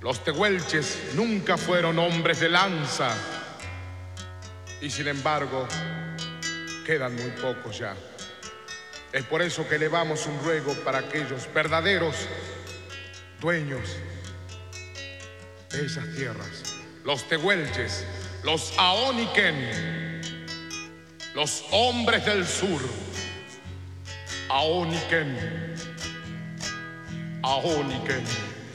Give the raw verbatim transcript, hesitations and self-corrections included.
Los tehuelches nunca fueron hombres de lanza y sin embargo quedan muy pocos ya. Es por eso que elevamos un ruego para aquellos verdaderos dueños de esas tierras, los tehuelches, los aoniquen, los hombres del sur. Aoniquen, aoniquen.